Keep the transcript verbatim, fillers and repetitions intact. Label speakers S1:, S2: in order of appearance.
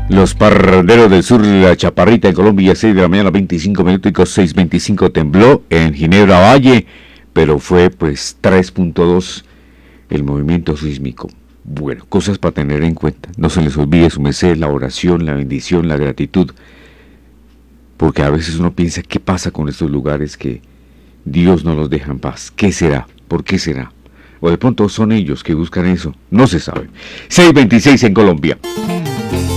S1: Los parranderos del sur de la Chaparrita en Colombia, seis de la mañana, veinticinco minutos, seis veinticinco tembló en Ginebra Valle, pero fue pues tres punto dos el movimiento sísmico. Bueno, cosas para tener en cuenta. No se les olvide su merced, la oración, la bendición, la gratitud, porque a veces uno piensa, ¿qué pasa con estos lugares que Dios no los deja en paz? ¿Qué será? ¿Por qué será? O de pronto son ellos que buscan eso, no se sabe. seis veintiséis en Colombia.